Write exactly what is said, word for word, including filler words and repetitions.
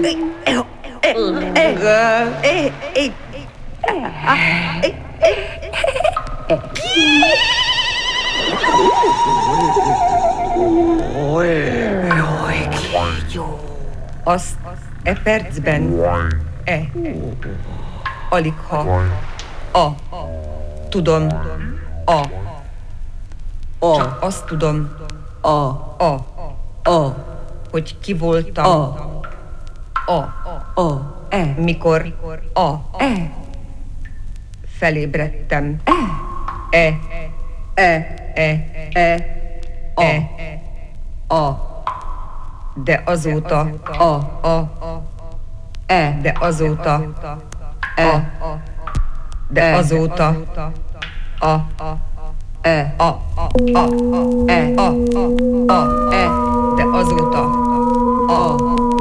Azt e percben, e, aligha, a, tudom, a, csak azt tudom, a, a, a, hogy ki voltam, a, a, a, e, mikor, a, e, felébredtem, e, e, e, e, e, a, de azóta, a, a, e, de azóta, e, de azóta, a, e, a, a, e, a, a, e, de azóta, a,